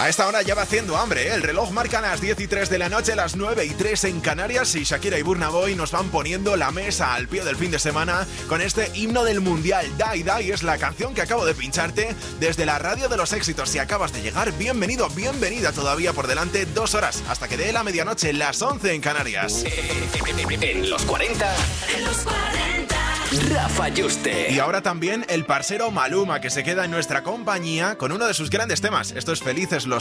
A esta hora ya va haciendo hambre, ¿eh? El reloj marca las 10:03 de la noche, las 9:03 en Canarias, y Shakira y Burna Boy nos van poniendo la mesa al pie del fin de semana con este himno del mundial. Die Die es la canción que acabo de pincharte desde la radio de los éxitos. Si acabas de llegar, bienvenido, bienvenida. Todavía por delante 2 horas hasta que dé la medianoche, las 11 en Canarias. En los 40. En los 40. Rafa Yuste. Y ahora también el parcero Maluma, que se queda en nuestra compañía con uno de sus grandes temas. Esto es Felices los